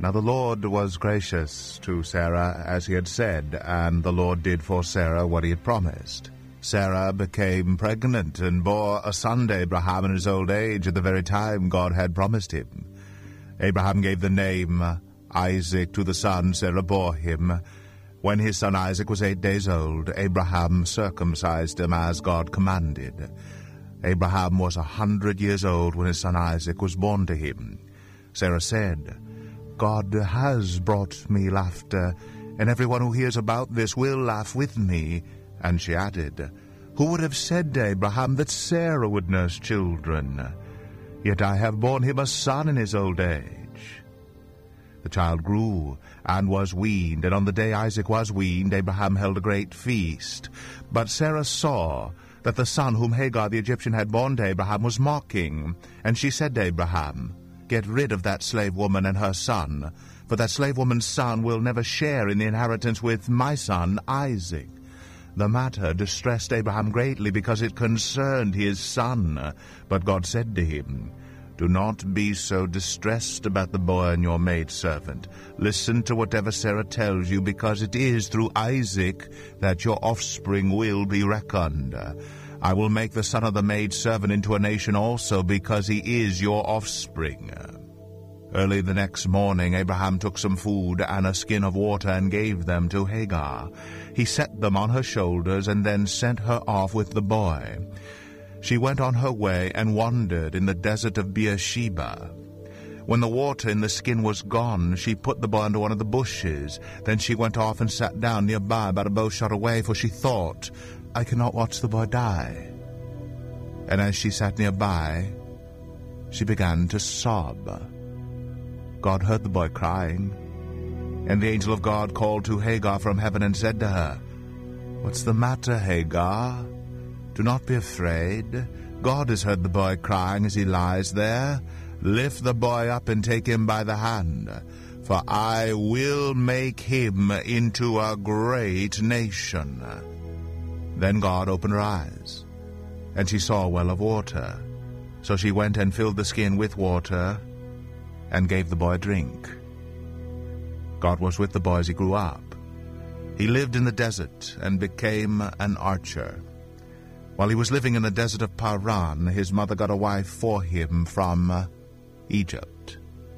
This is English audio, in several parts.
Now the Lord was gracious to Sarah as he had said, and the Lord did for Sarah what he had promised. Sarah became pregnant and bore a son to Abraham in his old age at the very time God had promised him. Abraham gave the name Isaac to the son Sarah bore him. When his son Isaac was 8 days old, Abraham circumcised him as God commanded. Abraham was 100 years old when his son Isaac was born to him. Sarah said, God has brought me laughter, and everyone who hears about this will laugh with me. And she added, Who would have said to Abraham that Sarah would nurse children? Yet I have borne him a son in his old age. The child grew and was weaned, and on the day Isaac was weaned, Abraham held a great feast. But Sarah saw that the son whom Hagar the Egyptian had borne to Abraham was mocking, and she said to Abraham, Get rid of that slave woman and her son, for that slave woman's son will never share in the inheritance with my son Isaac. The matter distressed Abraham greatly because it concerned his son. But God said to him, Do not be so distressed about the boy and your maidservant. Listen to whatever Sarah tells you, because it is through Isaac that your offspring will be reckoned. I will make the son of the maidservant into a nation also, because he is your offspring. Early the next morning Abraham took some food and a skin of water and gave them to Hagar. He set them on her shoulders and then sent her off with the boy. She went on her way and wandered in the desert of Beersheba. When the water in the skin was gone, she put the boy under one of the bushes. Then she went off and sat down nearby, about a bowshot away, for she thought, I cannot watch the boy die. And as she sat nearby, she began to sob. God heard the boy crying, and the angel of God called to Hagar from heaven and said to her, What's the matter, Hagar? Do not be afraid. God has heard the boy crying as he lies there. Lift the boy up and take him by the hand, for I will make him into a great nation. Then God opened her eyes, and she saw a well of water. So she went and filled the skin with water and gave the boy a drink. God was with the boy as he grew up. He lived in the desert and became an archer. While he was living in the desert of Paran, his mother got a wife for him from Egypt.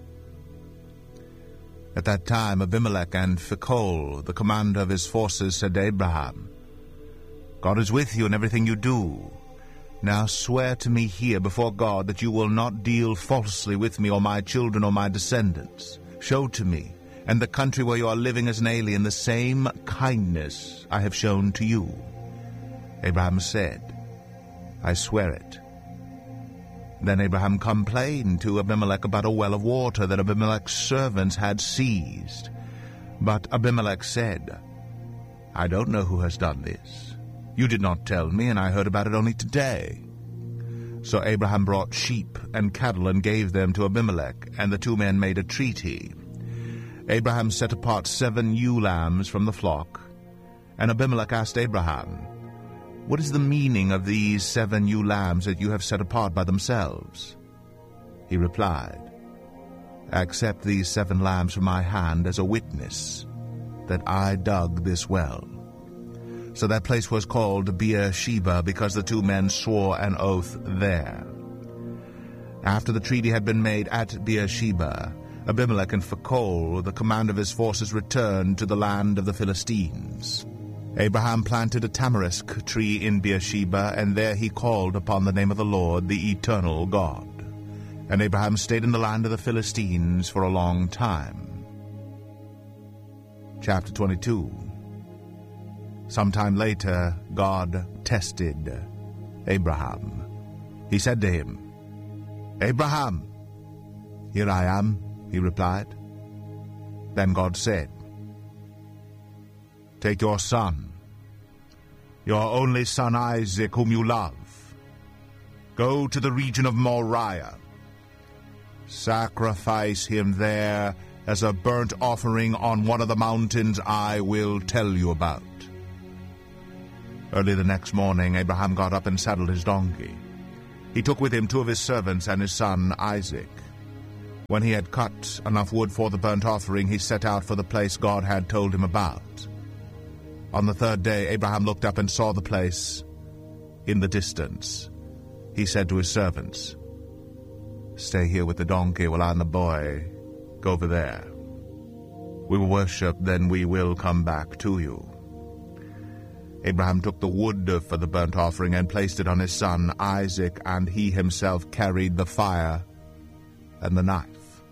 At that time Abimelech and Phicol, the commander of his forces, said to Abraham, God is with you in everything you do. Now swear to me here before God that you will not deal falsely with me or my children or my descendants. Show to me and the country where you are living as an alien the same kindness I have shown to you. Abraham said, I swear it. Then Abraham complained to Abimelech about a well of water that Abimelech's servants had seized. But Abimelech said, I don't know who has done this. You did not tell me, and I heard about it only today. So Abraham brought sheep and cattle and gave them to Abimelech, and the two men made a treaty. Abraham set apart 7 ewe lambs from the flock, and Abimelech asked Abraham, What is the meaning of these 7 ewe lambs that you have set apart by themselves? He replied, Accept these 7 lambs from my hand as a witness that I dug this well. So that place was called Beersheba, because the two men swore an oath there. After the treaty had been made at Beersheba, Abimelech and Phicol, the commander of his forces, returned to the land of the Philistines. Abraham planted a tamarisk tree in Beersheba, and there he called upon the name of the Lord, the eternal God. And Abraham stayed in the land of the Philistines for a long time. Chapter 22. Sometime later, God tested Abraham. He said to him, Abraham. Here I am, he replied. Then God said, Take your son, your only son Isaac, whom you love. Go to the region of Moriah. Sacrifice him there as a burnt offering on one of the mountains I will tell you about. Early the next morning, Abraham got up and saddled his donkey. He took with him 2 of his servants and his son Isaac. When he had cut enough wood for the burnt offering, he set out for the place God had told him about. On the third day, Abraham looked up and saw the place in the distance. He said to his servants, "Stay here with the donkey while I and the boy go over there. We will worship, then we will come back to you." Abraham took the wood for the burnt offering and placed it on his son Isaac, and he himself carried the fire and the knife.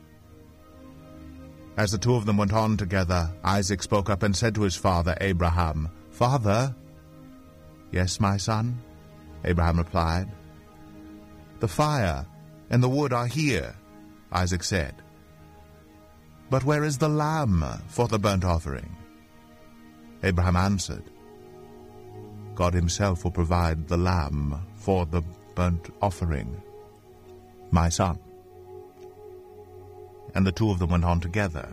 As the two of them went on together, Isaac spoke up and said to his father Abraham, "Father?" "Yes, my son," Abraham replied. "The fire and the wood are here," Isaac said. "But where is the lamb for the burnt offering?" Abraham answered, "God himself will provide the lamb for the burnt offering, my son." And the two of them went on together.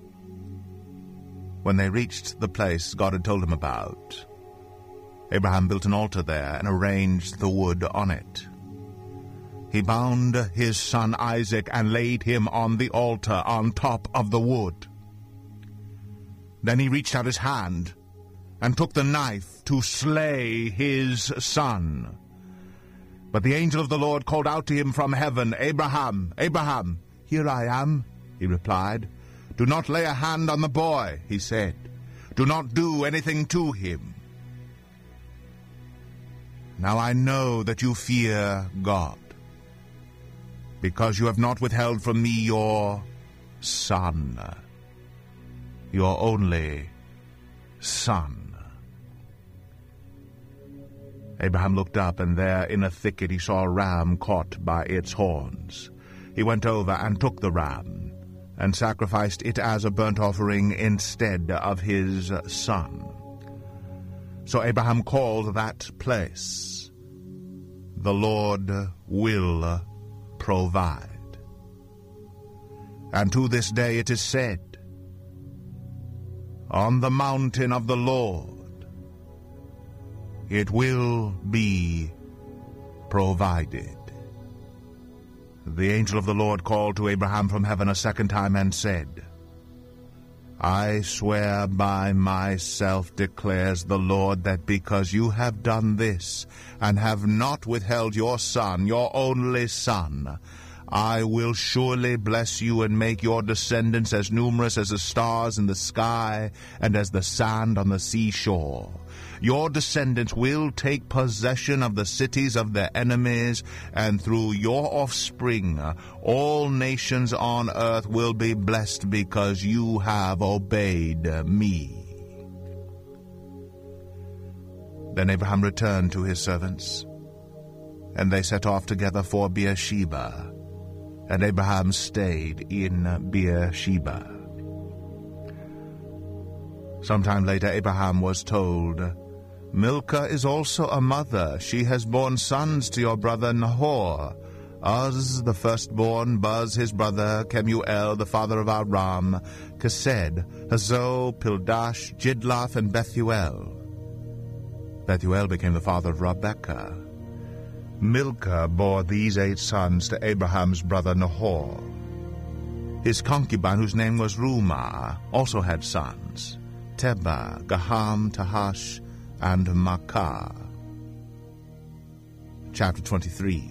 When they reached the place God had told him about, Abraham built an altar there and arranged the wood on it. He bound his son Isaac and laid him on the altar on top of the wood. Then he reached out his hand and took the knife to slay his son. But the angel of the Lord called out to him from heaven, "Abraham, Abraham." "Here I am," he replied. "Do not lay a hand on the boy," he said. "Do not do anything to him. Now I know that you fear God, because you have not withheld from me your son, your only son." Abraham looked up, and there in a thicket he saw a ram caught by its horns. He went over and took the ram, and sacrificed it as a burnt offering instead of his son. So Abraham called that place, "The Lord will provide." And to this day it is said, "On the mountain of the Lord it will be provided." The angel of the Lord called to Abraham from heaven a second time and said, "I swear by myself, declares the Lord, that because you have done this, and have not withheld your son, your only son, I will surely bless you and make your descendants as numerous as the stars in the sky and as the sand on the seashore. Your descendants will take possession of the cities of their enemies, and through your offspring all nations on earth will be blessed because you have obeyed me." Then Abraham returned to his servants, and they set off together for Beersheba, and Abraham stayed in Beersheba. Sometime later Abraham was told, "Milcah is also a mother. She has borne sons to your brother Nahor, Uz the firstborn, Buz his brother, Kemuel the father of Aram, Kesed, Hazo, Pildash, Jidlaph, and Bethuel." Bethuel became the father of Rebekah. Milcah bore these 8 sons to Abraham's brother Nahor. His concubine, whose name was Rumah, also had sons, Tebah, Gaham, Tahash, and Makkah. Chapter 23.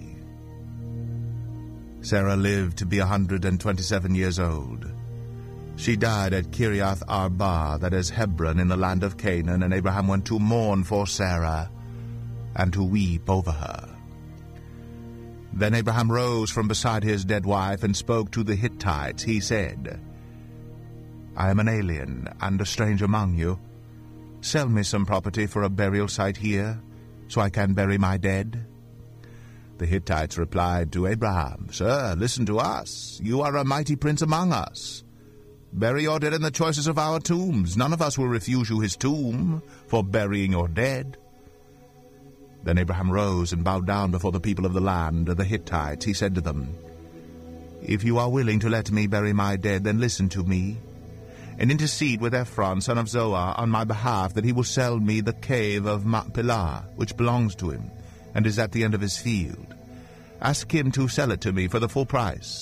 Sarah lived to be 127 years old. She died at Kiriath Arba, that is Hebron, in the land of Canaan, and Abraham went to mourn for Sarah and to weep over her. Then Abraham rose from beside his dead wife and spoke to the Hittites. He said, "I am an alien and a stranger among you. Sell me some property for a burial site here, so I can bury my dead." The Hittites replied to Abraham, "Sir, listen to us. You are a mighty prince among us. Bury your dead in the choicest of our tombs. None of us will refuse you his tomb for burying your dead." Then Abraham rose and bowed down before the people of the land, the Hittites. He said to them, "If you are willing to let me bury my dead, then listen to me, and intercede with Ephron, son of Zohar, on my behalf, that he will sell me the cave of Machpelah, which belongs to him, and is at the end of his field. Ask him to sell it to me for the full price,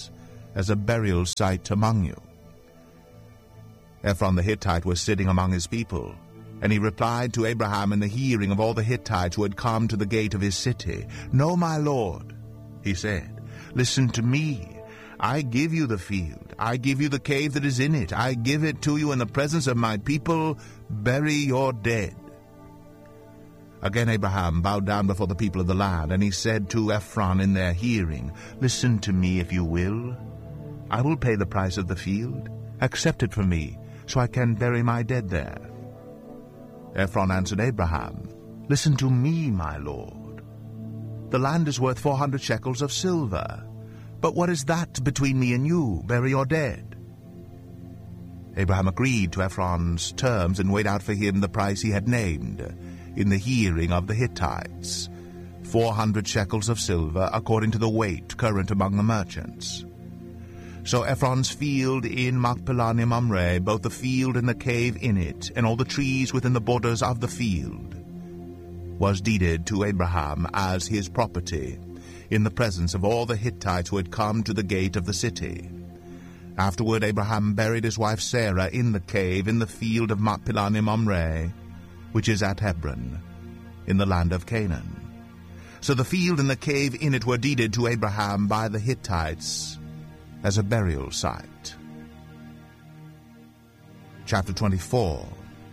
as a burial site among you." Ephron the Hittite was sitting among his people, and he replied to Abraham in the hearing of all the Hittites who had come to the gate of his city, "No, my lord," he said, "listen to me. I give you the field. I give you the cave that is in it. I give it to you in the presence of my people. Bury your dead." Again Abraham bowed down before the people of the land, and he said to Ephron in their hearing, "Listen to me if you will. I will pay the price of the field. Accept it from me, so I can bury my dead there." Ephron answered Abraham, "Listen to me, my lord. The land is worth 400 shekels of silver. But what is that between me and you? Bury your dead." Abraham agreed to Ephron's terms and weighed out for him the price he had named in the hearing of the Hittites, 400 shekels of silver, according to the weight current among the merchants. So Ephron's field in Machpelah Mamre, both the field and the cave in it, and all the trees within the borders of the field, was deeded to Abraham as his property, in the presence of all the Hittites who had come to the gate of the city. Afterward Abraham buried his wife Sarah in the cave in the field of Machpelah Mamre, which is at Hebron, in the land of Canaan. So the field and the cave in it were deeded to Abraham by the Hittites as a burial site. Chapter 24.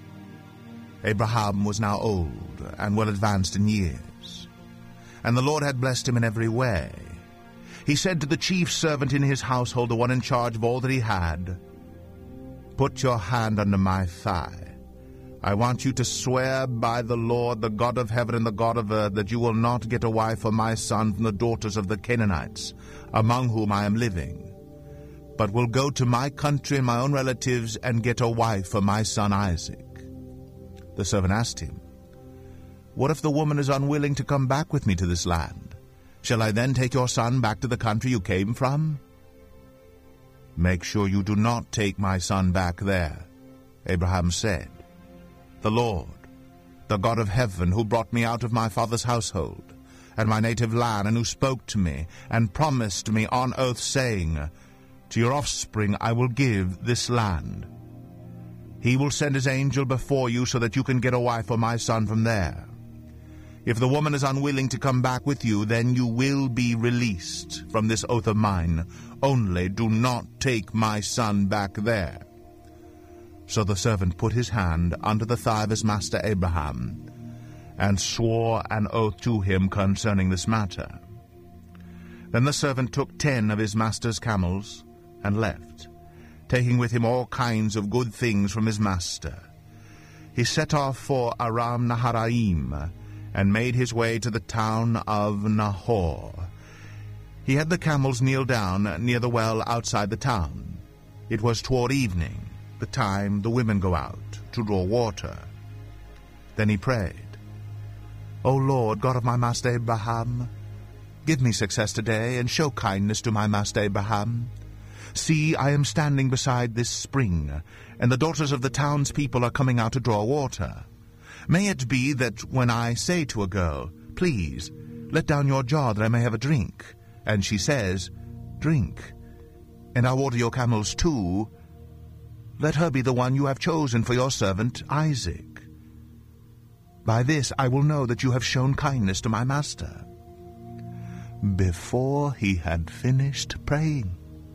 Abraham was now old and well advanced in years, and the Lord had blessed him in every way. He said to the chief servant in his household, the one in charge of all that he had, "Put your hand under my thigh. I want you to swear by the Lord, the God of heaven and the God of earth, that you will not get a wife for my son from the daughters of the Canaanites, among whom I am living, but will go to my country and my own relatives and get a wife for my son Isaac." The servant asked him, "What if the woman is unwilling to come back with me to this land? Shall I then take your son back to the country you came from?" "Make sure you do not take my son back there," Abraham said. "The Lord, the God of heaven, who brought me out of my father's household and my native land, and who spoke to me and promised me on oath, saying, 'To your offspring I will give this land.' He will send his angel before you so that you can get a wife for my son from there. If the woman is unwilling to come back with you, then you will be released from this oath of mine. Only do not take my son back there." So the servant put his hand under the thigh of his master Abraham, and swore an oath to him concerning this matter. Then the servant took 10 of his master's camels and left, taking with him all kinds of good things from his master. He set off for Aram Naharaim, and made his way to the town of Nahor. He had the camels kneel down near the well outside the town. It was toward evening, the time the women go out to draw water. Then he prayed, "O Lord, God of my master Abraham, give me success today, and show kindness to my master Abraham. See, I am standing beside this spring, and the daughters of the townspeople are coming out to draw water. May it be that when I say to a girl, 'Please, let down your jar that I may have a drink,' and she says, 'Drink, and I'll water your camels too,' let her be the one you have chosen for your servant Isaac. By this I will know that you have shown kindness to my master." Before he had finished praying,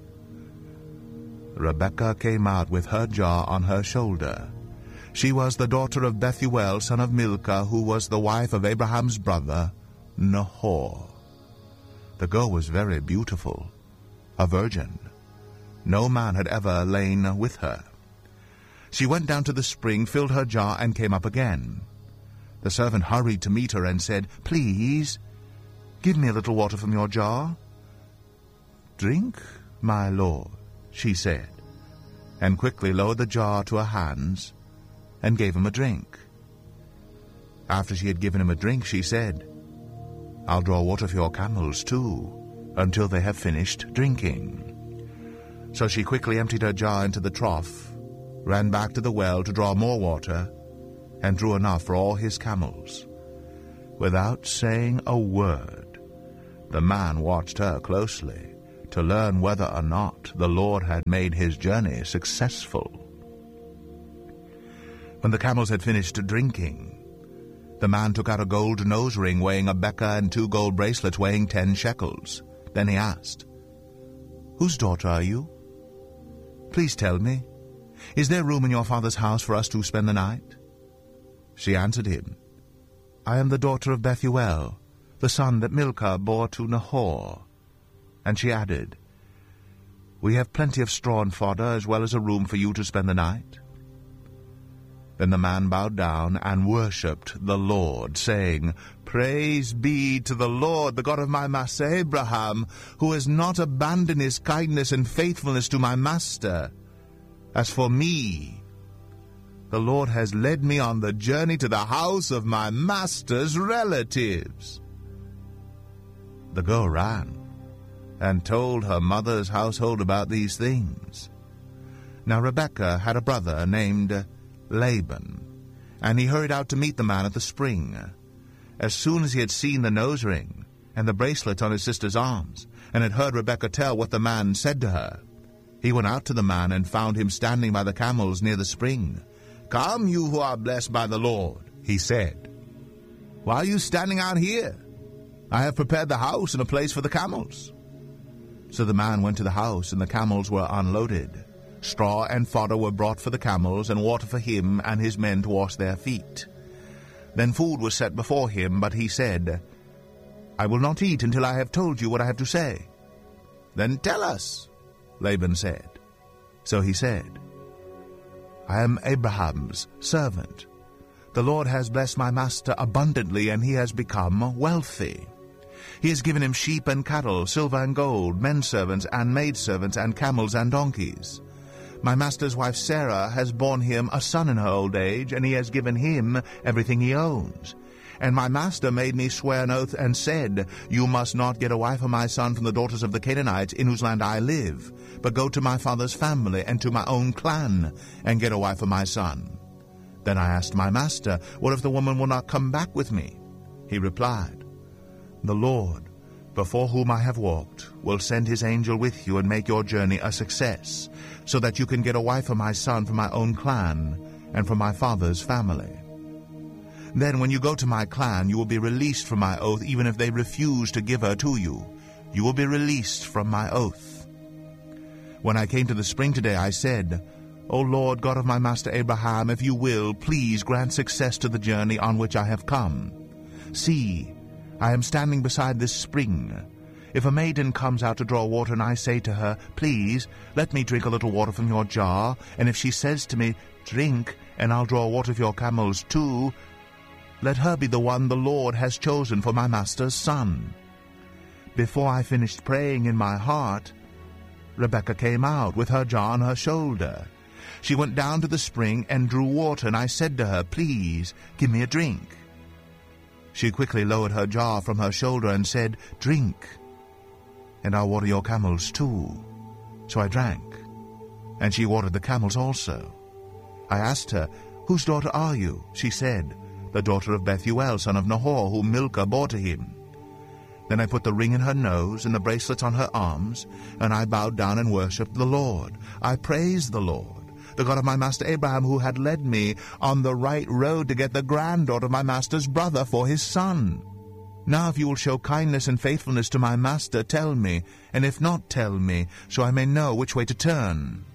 Rebekah came out with her jar on her shoulder. She was the daughter of Bethuel, son of Milcah, who was the wife of Abraham's brother, Nahor. The girl was very beautiful, a virgin. No man had ever lain with her. She went down to the spring, filled her jar, and came up again. The servant hurried to meet her and said, "Please, give me a little water from your jar." "Drink, my lord," she said, and quickly lowered the jar to her hands and gave him a drink. After she had given him a drink, she said, "I'll draw water for your camels too, until they have finished drinking." So she quickly emptied her jar into the trough, ran back to the well to draw more water, and drew enough for all his camels. Without saying a word, the man watched her closely, to learn whether or not the Lord had made his journey successful. When the camels had finished drinking, the man took out a gold nose ring weighing a becker and 2 gold bracelets weighing 10 shekels. Then he asked, "Whose daughter are you? Please tell me, is there room in your father's house for us to spend the night?" She answered him, "I am the daughter of Bethuel, the son that Milcah bore to Nahor." And she added, "We have plenty of straw and fodder, as well as a room for you to spend the night." Then the man bowed down and worshipped the Lord, saying, "Praise be to the Lord, the God of my master Abraham, who has not abandoned his kindness and faithfulness to my master. As for me, the Lord has led me on the journey to the house of my master's relatives." The girl ran and told her mother's household about these things. Now Rebekah had a brother named Laban, and he hurried out to meet the man at the spring. As soon as he had seen the nose ring and the bracelet on his sister's arms, and had heard Rebekah tell what the man said to her, he went out to the man and found him standing by the camels near the spring. "Come, you who are blessed by the Lord," he said. "Why are you standing out here? I have prepared the house and a place for the camels." So the man went to the house, and the camels were unloaded. Straw and fodder were brought for the camels, and water for him and his men to wash their feet. Then food was set before him, but he said, "I will not eat until I have told you what I have to say." "Then tell us," Laban said. So he said, "I am Abraham's servant. The Lord has blessed my master abundantly, and he has become wealthy. He has given him sheep and cattle, silver and gold, menservants and maidservants, and camels and donkeys. My master's wife Sarah has borne him a son in her old age, and he has given him everything he owns. And my master made me swear an oath and said, 'You must not get a wife for my son from the daughters of the Canaanites in whose land I live, but go to my father's family and to my own clan, and get a wife for my son.' Then I asked my master, 'What if the woman will not come back with me?' He replied, 'The Lord, before whom I have walked, will send his angel with you and make your journey a success, so that you can get a wife for my son from my own clan and from my father's family. Then when you go to my clan, you will be released from my oath, even if they refuse to give her to you. You will be released from my oath.' When I came to the spring today, I said, 'O Lord, God of my master Abraham, if you will, please grant success to the journey on which I have come. See, I am standing beside this spring. If a maiden comes out to draw water, and I say to her, "Please, let me drink a little water from your jar," and if she says to me, "Drink, and I'll draw water for your camels too," let her be the one the Lord has chosen for my master's son.' Before I finished praying in my heart, Rebekah came out with her jar on her shoulder. She went down to the spring and drew water, and I said to her, 'Please, give me a drink.' She quickly lowered her jar from her shoulder and said, 'Drink, and I'll water your camels too.' So I drank, and she watered the camels also. I asked her, 'Whose daughter are you?' She said, 'The daughter of Bethuel, son of Nahor, whom Milcah bore to him.' Then I put the ring in her nose and the bracelets on her arms, and I bowed down and worshipped the Lord. I praised the Lord, the God of my master Abraham, who had led me on the right road to get the granddaughter of my master's brother for his son. Now if you will show kindness and faithfulness to my master, tell me, and if not, tell me, so I may know which way to turn."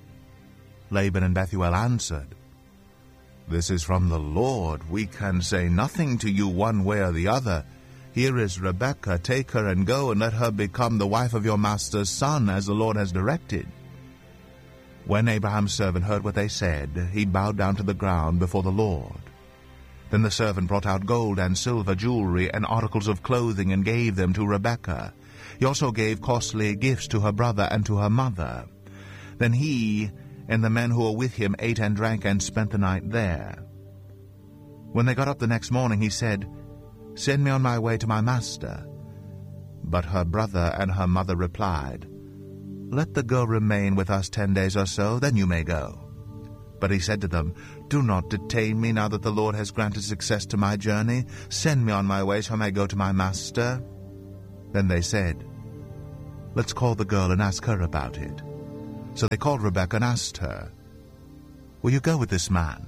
Laban and Bethuel answered, "This is from the Lord. We can say nothing to you one way or the other. Here is Rebekah. Take her and go, and let her become the wife of your master's son, as the Lord has directed." When Abraham's servant heard what they said, he bowed down to the ground before the Lord. Then the servant brought out gold and silver, jewelry, and articles of clothing, and gave them to Rebekah. He also gave costly gifts to her brother and to her mother. Then he and the men who were with him ate and drank and spent the night there. When they got up the next morning, he said, "Send me on my way to my master." But her brother and her mother replied, "Let the girl remain with us 10 days or so, then you may go." But he said to them, "Do not detain me now that the Lord has granted success to my journey. Send me on my way so I may go to my master." Then they said, Let's call the girl and ask her about it." So they called Rebekah and asked her, "Will you go with this man?"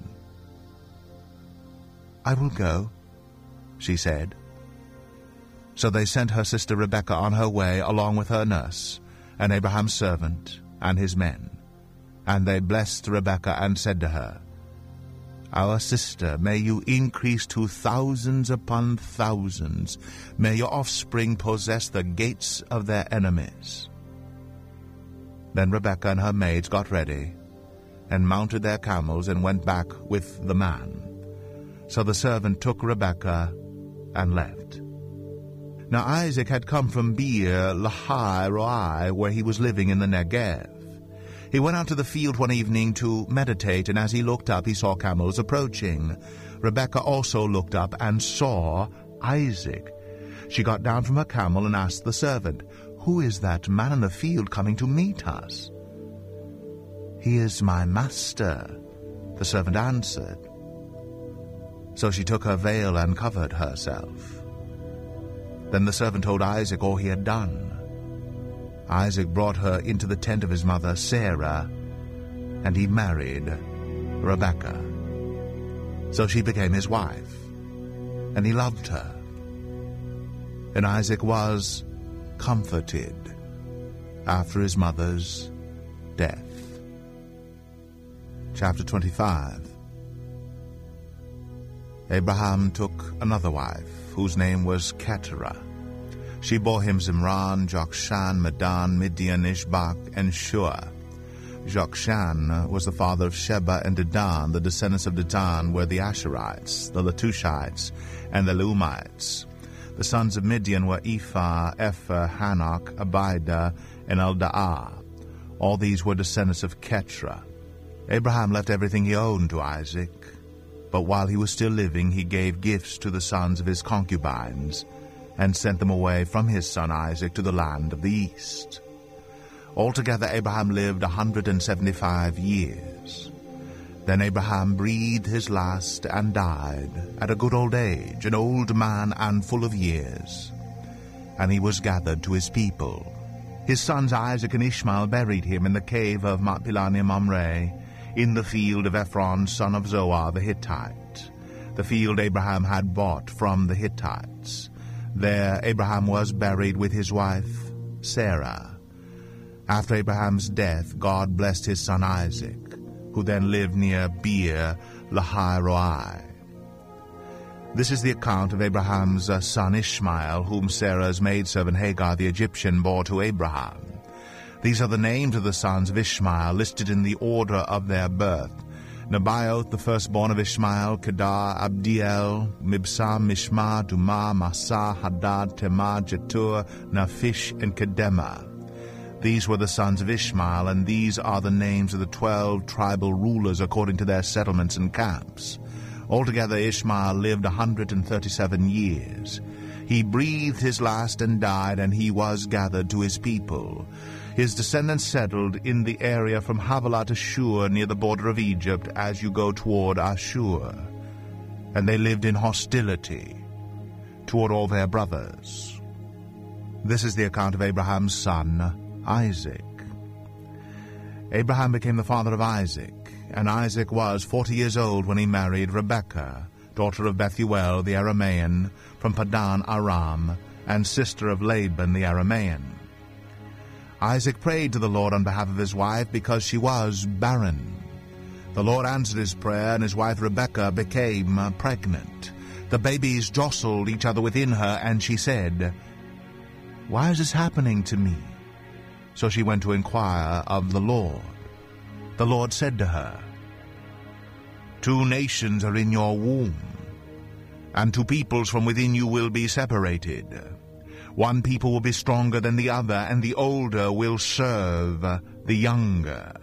"I will go," she said. So they sent her sister Rebekah on her way along with her nurse, and Abraham's servant, and his men. And they blessed Rebekah and said to her, "Our sister, may you increase to thousands upon thousands. May your offspring possess the gates of their enemies." Then Rebekah and her maids got ready, and mounted their camels, and went back with the man. So the servant took Rebekah and left. Now Isaac had come from Beer Lahai Roi, where he was living in the Negev. He went out to the field one evening to meditate, and as he looked up, he saw camels approaching. Rebekah also looked up and saw Isaac. She got down from her camel and asked the servant, "Who is that man in the field coming to meet us?" "He is my master," the servant answered. So she took her veil and covered herself. Then the servant told Isaac all he had done. Isaac brought her into the tent of his mother Sarah, and he married Rebekah. So she became his wife, and he loved her. And Isaac was comforted after his mother's death. Chapter 25. Abraham took another wife, whose name was Keturah. She bore him Zimran, Jokshan, Medan, Midian, Ishbak, and Shua. Jokshan was the father of Sheba and Dedan. The descendants of Dedan were the Asherites, the Letushites, and the Leumites. The sons of Midian were Ephah, Epher, Hanok, Abida, and Eldaah. All these were descendants of Keturah. Abraham left everything he owned to Isaac, but while he was still living, he gave gifts to the sons of his concubines, and sent them away from his son Isaac to the land of the east. Altogether Abraham lived 175 years. Then Abraham breathed his last and died at a good old age, an old man and full of years. And he was gathered to his people. His sons Isaac and Ishmael buried him in the cave of Machpelah Mamre, in the field of Ephron son of Zoar the Hittite, the field Abraham had bought from the Hittites. There Abraham was buried with his wife Sarah. After Abraham's death, God blessed his son Isaac, who then lived near Beer Lahai Roi. This is the account of Abraham's son Ishmael, whom Sarah's maidservant Hagar the Egyptian bore to Abraham. These are the names of the sons of Ishmael, listed in the order of their birth. Nebaioth, the firstborn of Ishmael, Kedar, Abdiel, Mibsam, Mishma, Dumah, Massa, Hadad, Temah, Jetur, Naphish, and Kedemah. These were the sons of Ishmael, and these are the names of the 12 tribal rulers according to their settlements and camps. Altogether Ishmael lived 137 years. He breathed his last and died, and he was gathered to his people. His descendants settled in the area from Havilah to Shur, near the border of Egypt, as you go toward Ashur. And they lived in hostility toward all their brothers. This is the account of Abraham's son, Isaac. Abraham became the father of Isaac, and Isaac was 40 years old when he married Rebekah, daughter of Bethuel the Aramean, from Padan Aram, and sister of Laban the Aramean. Isaac prayed to the Lord on behalf of his wife because she was barren. The Lord answered his prayer, and his wife Rebekah became pregnant. The babies jostled each other within her, and she said, "Why is this happening to me?" So she went to inquire of the Lord. The Lord said to her, "Two nations are in your womb, and two peoples from within you will be separated. One people will be stronger than the other, and the older will serve the younger."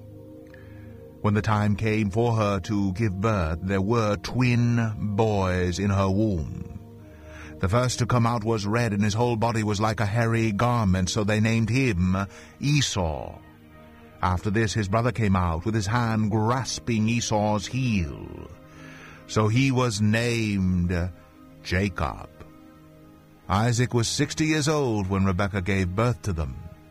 When the time came for her to give birth, there were twin boys in her womb. The first to come out was red, and his whole body was like a hairy garment, so they named him Esau. After this his brother came out, with his hand grasping Esau's heel. So he was named Jacob. Isaac was 60 years old when Rebekah gave birth to them.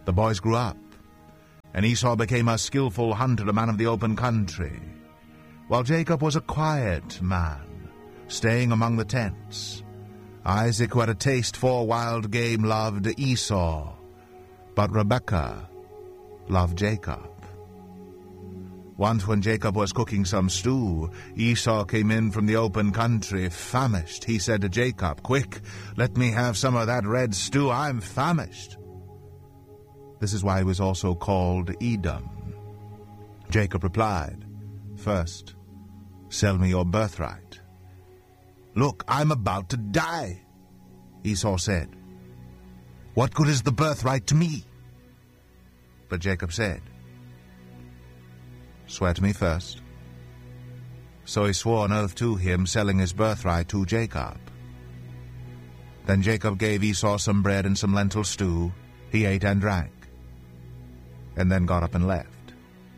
The boys grew up, and Esau became a skillful hunter, a man of the open country, while Jacob was a quiet man, staying among the tents. Isaac, who had a taste for wild game, loved Esau, but Rebekah loved Jacob. Once when Jacob was cooking some stew, Esau came in from the open country, famished. He said to Jacob, "Quick, let me have some of that red stew. I'm famished." This is why he was also called Edom. Jacob replied, "First, sell me your birthright." "Look, I'm about to die," Esau said. "What good is the birthright to me?" But Jacob said, "Swear to me first." So he swore an oath to him, selling his birthright to Jacob. Then Jacob gave Esau some bread and some lentil stew. He ate and drank, and then got up and left.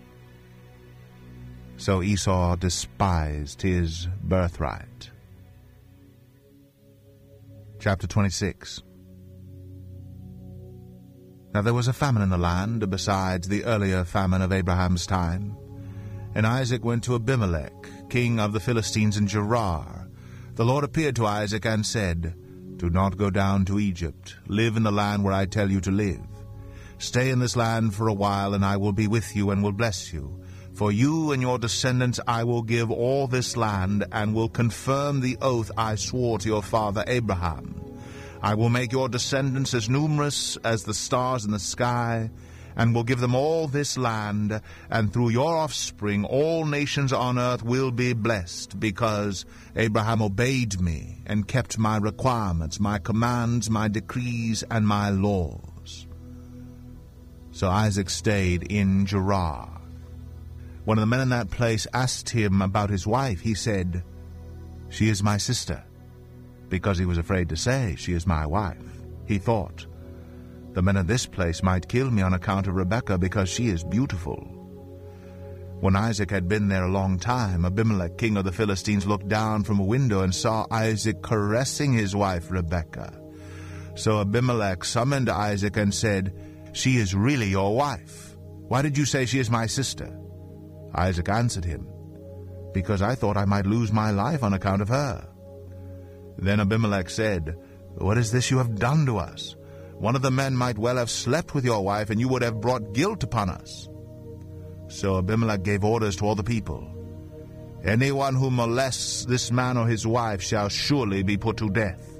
So Esau despised his birthright. Chapter 26. Now there was a famine in the land, besides the earlier famine of Abraham's time. And Isaac went to Abimelech, king of the Philistines in Gerar. The Lord appeared to Isaac and said, "Do not go down to Egypt. Live in the land where I tell you to live. Stay in this land for a while, and I will be with you and will bless you. For you and your descendants I will give all this land, and will confirm the oath I swore to your father Abraham. I will make your descendants as numerous as the stars in the sky, and will give them all this land, and through your offspring all nations on earth will be blessed, because Abraham obeyed me and kept my requirements, my commands, my decrees, and my laws." So Isaac stayed in Gerar. When the men in that place asked him about his wife, he said, "She is my sister," because he was afraid to say, "She is my wife." He thought, "The men of this place might kill me on account of Rebekah, because she is beautiful." When Isaac had been there a long time, Abimelech, king of the Philistines, looked down from a window and saw Isaac caressing his wife Rebekah. So Abimelech summoned Isaac and said, "She is really your wife. Why did you say she is my sister?" Isaac answered him, "Because I thought I might lose my life on account of her." Then Abimelech said, "What is this you have done to us? One of the men might well have slept with your wife, and you would have brought guilt upon us." So Abimelech gave orders to all the people, "Anyone who molests this man or his wife shall surely be put to death."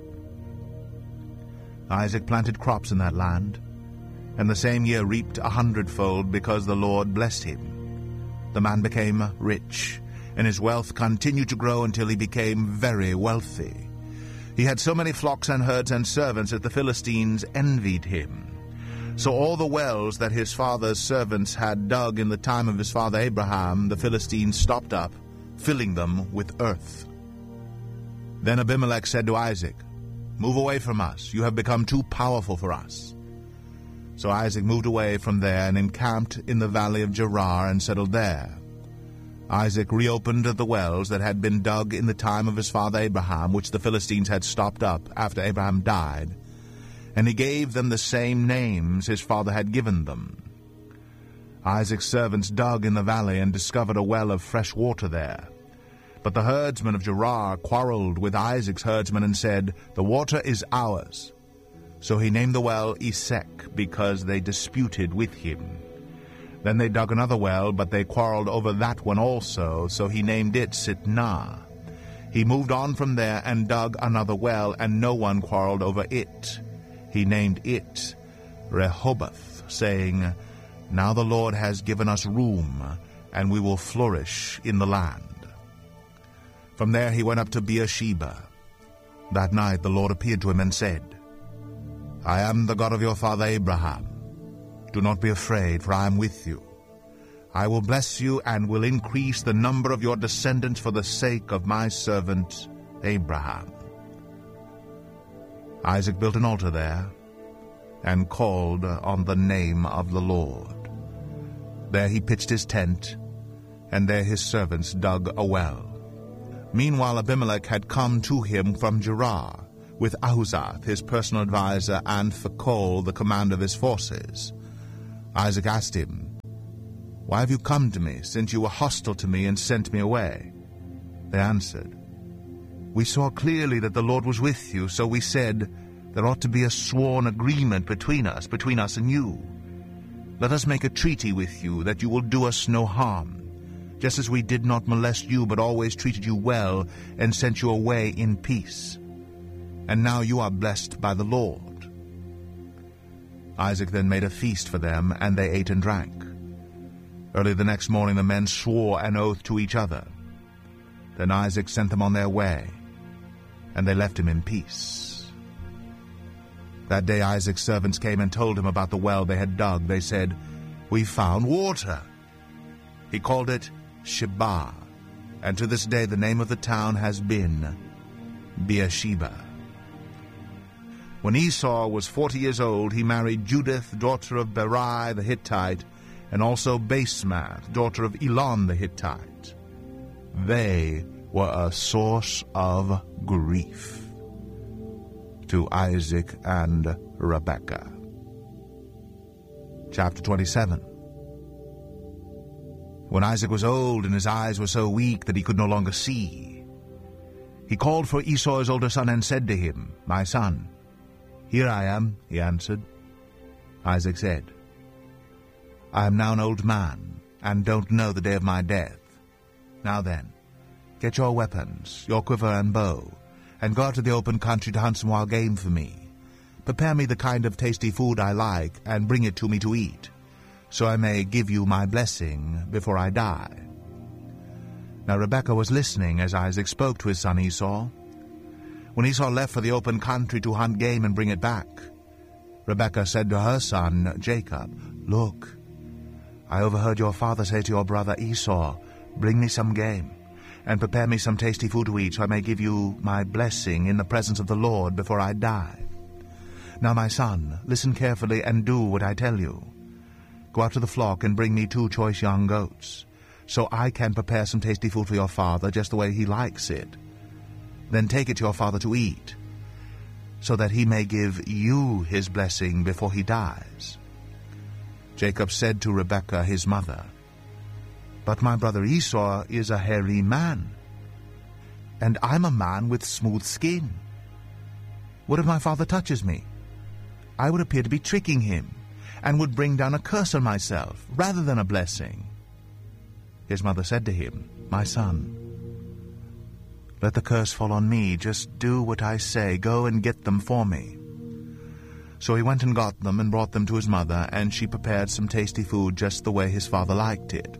Isaac planted crops in that land, and the same year reaped 100-fold, because the Lord blessed him. The man became rich, and his wealth continued to grow until he became very wealthy. He had so many flocks and herds and servants that the Philistines envied him. So all the wells that his father's servants had dug in the time of his father Abraham, the Philistines stopped up, filling them with earth. Then Abimelech said to Isaac, "Move away from us. You have become too powerful for us." So Isaac moved away from there and encamped in the valley of Gerar and settled there. Isaac reopened the wells that had been dug in the time of his father Abraham, which the Philistines had stopped up after Abraham died, and he gave them the same names his father had given them. Isaac's servants dug in the valley and discovered a well of fresh water there. But the herdsmen of Gerar quarreled with Isaac's herdsmen and said, "The water is ours." So he named the well Esek, because they disputed with him. Then they dug another well, but they quarreled over that one also, so he named it Sitnah. He moved on from there and dug another well, and no one quarreled over it. He named it Rehoboth, saying, "Now the Lord has given us room, and we will flourish in the land." From there he went up to Beersheba. That night the Lord appeared to him and said, "I am the God of your father Abraham. Do not be afraid, for I am with you. I will bless you and will increase the number of your descendants for the sake of my servant Abraham." Isaac built an altar there and called on the name of the Lord. There he pitched his tent, and there his servants dug a well. Meanwhile Abimelech had come to him from Gerar, with Ahuzath, his personal adviser, and Phicol, the commander of his forces. Isaac asked him, "Why have you come to me, since you were hostile to me and sent me away?" They answered, "We saw clearly that the Lord was with you, so we said, there ought to be a sworn agreement between us and you. Let us make a treaty with you that you will do us no harm, just as we did not molest you but always treated you well and sent you away in peace. And now you are blessed by the Lord." Isaac then made a feast for them, and they ate and drank. Early the next morning the men swore an oath to each other. Then Isaac sent them on their way, and they left him in peace. That day Isaac's servants came and told him about the well they had dug. They said, "We found water." He called it Sheba, and to this day the name of the town has been Beersheba. When Esau was 40 years old, he married Judith, daughter of Berai the Hittite, and also Basemath, daughter of Elon the Hittite. They were a source of grief to Isaac and Rebekah. Chapter 27. When Isaac was old and his eyes were so weak that he could no longer see, he called for Esau his older son and said to him, "My son." "Here I am," he answered. Isaac said, "I am now an old man, and don't know the day of my death. Now then, get your weapons, your quiver and bow, and go out to the open country to hunt some wild game for me. Prepare me the kind of tasty food I like, and bring it to me to eat, so I may give you my blessing before I die." Now Rebekah was listening as Isaac spoke to his son Esau. When Esau left for the open country to hunt game and bring it back, Rebekah said to her son Jacob, "Look, I overheard your father say to your brother Esau, 'Bring me some game, and prepare me some tasty food to eat, so I may give you my blessing in the presence of the Lord before I die. Now, my son, listen carefully and do what I tell you. Go out to the flock and bring me 2 choice young goats, so I can prepare some tasty food for your father just the way he likes it. Then take it to your father to eat, so that he may give you his blessing before he dies." Jacob said to Rebekah his mother, "But my brother Esau is a hairy man, and I'm a man with smooth skin. What if my father touches me? I would appear to be tricking him, and would bring down a curse on myself rather than a blessing." His mother said to him, "My son, let the curse fall on me. Just do what I say. Go and get them for me." So he went and got them and brought them to his mother, and she prepared some tasty food just the way his father liked it.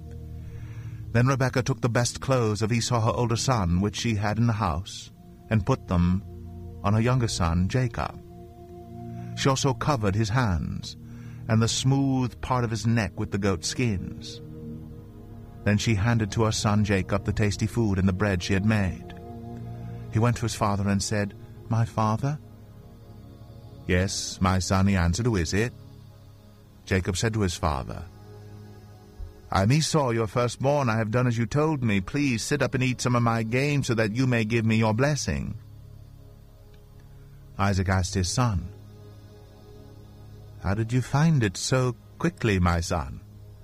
Then Rebekah took the best clothes of Esau her older son, which she had in the house, and put them on her younger son Jacob. She also covered his hands and the smooth part of his neck with the goat skins. Then she handed to her son Jacob the tasty food and the bread she had made. He went to his father and said, "My father?" "Yes, my son," he answered. "Who is it?" Jacob said to his father, "I'm Esau, your firstborn. I have done as you told me. Please sit up and eat some of my game so that you may give me your blessing." Isaac asked his son, "How did you find it so quickly, my son?"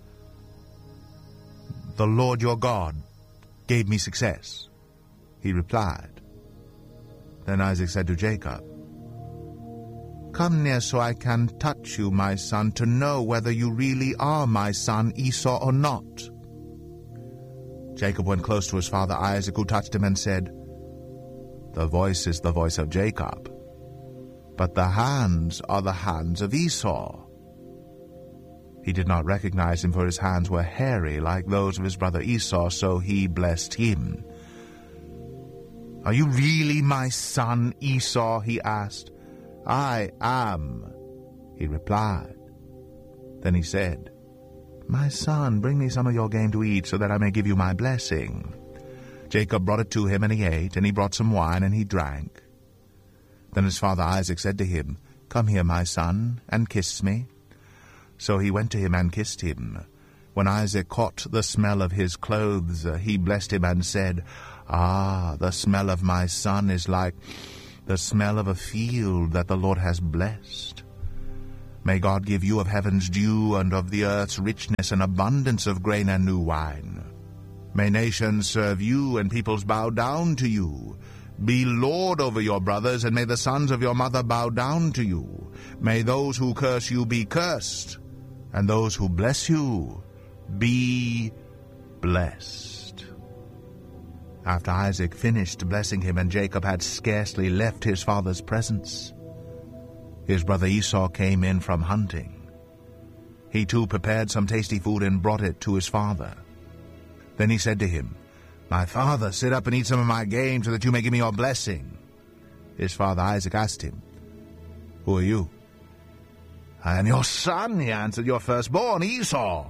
"The Lord your God gave me success," he replied. Then Isaac said to Jacob, "Come near so I can touch you, my son, to know whether you really are my son Esau or not." Jacob went close to his father Isaac, who touched him and said, "The voice is the voice of Jacob, but the hands are the hands of Esau." He did not recognize him, for his hands were hairy like those of his brother Esau, so he blessed him. "Are you really my son Esau?" he asked. "I am," he replied. Then he said, "My son, bring me some of your game to eat, so that I may give you my blessing." Jacob brought it to him, and he ate, and he brought some wine, and he drank. Then his father Isaac said to him, "Come here, my son, and kiss me." So he went to him and kissed him. When Isaac caught the smell of his clothes, he blessed him and said, "Ah, the smell of my son is like the smell of a field that the Lord has blessed." May God give you of heaven's dew and of the earth's richness an abundance of grain and new wine. May nations serve you and peoples bow down to you. Be lord over your brothers, and may the sons of your mother bow down to you. May those who curse you be cursed, and those who bless you be blessed." After Isaac finished blessing him and Jacob had scarcely left his father's presence, his brother Esau came in from hunting. He too prepared some tasty food and brought it to his father. Then he said to him, "My father, sit up and eat some of my game so that you may give me your blessing." His father Isaac asked him, "Who are you?" "I am your son," he answered, "your firstborn, Esau."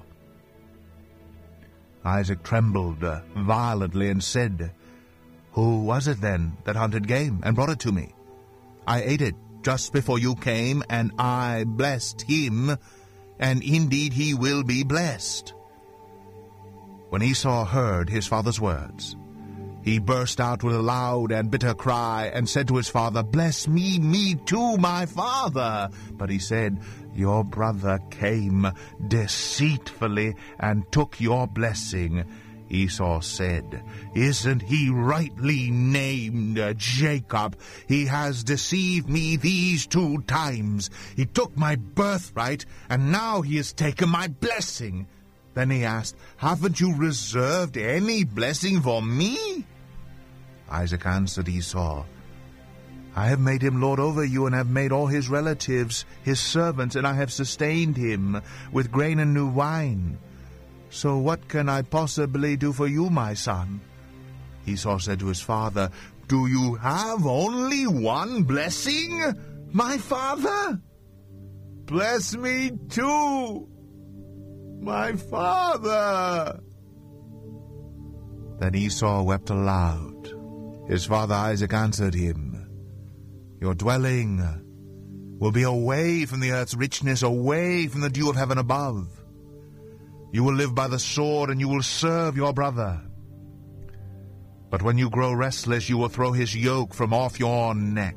Isaac trembled violently and said, "Who was it then that hunted game and brought it to me? I ate it just before you came, and I blessed him, and indeed he will be blessed." When Esau heard his father's words, he burst out with a loud and bitter cry and said to his father, "Bless me, me too, my father." But he said, "Your brother came deceitfully and took your blessing." Esau said, "Isn't he rightly named Jacob? He has deceived me these 2 times. He took my birthright, and now he has taken my blessing." Then he asked, "Haven't you reserved any blessing for me?" Isaac answered Esau, "I have made him lord over you, and have made all his relatives his servants, and I have sustained him with grain and new wine. So what can I possibly do for you, my son?" Esau said to his father, "Do you have only one blessing, my father? Bless me too, my father." Then Esau wept aloud. His father Isaac answered him, "Your dwelling will be away from the earth's richness, away from the dew of heaven above. You will live by the sword, and you will serve your brother. But when you grow restless, you will throw his yoke from off your neck."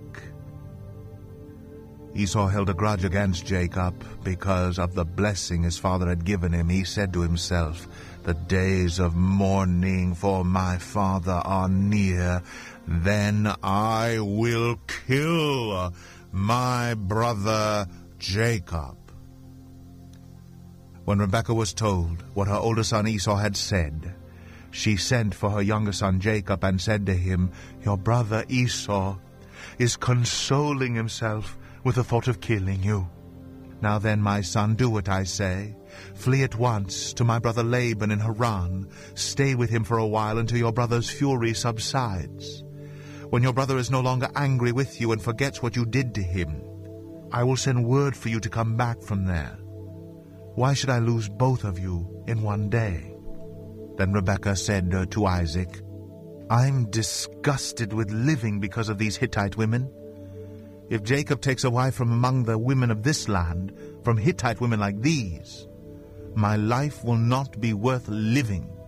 Esau held a grudge against Jacob because of the blessing his father had given him. He said to himself, "The days of mourning for my father are near. Then I will kill my brother Jacob." When Rebekah was told what her older son Esau had said, she sent for her younger son Jacob and said to him, "Your brother Esau is consoling himself with the thought of killing you. Now then, my son, do what I say. Flee at once to my brother Laban in Haran. Stay with him for a while until your brother's fury subsides. When your brother is no longer angry with you and forgets what you did to him, I will send word for you to come back from there. Why should I lose both of you in one day?" Then Rebekah said to Isaac, "I'm disgusted with living because of these Hittite women. If Jacob takes a wife from among the women of this land, from Hittite women like these, my life will not be worth living."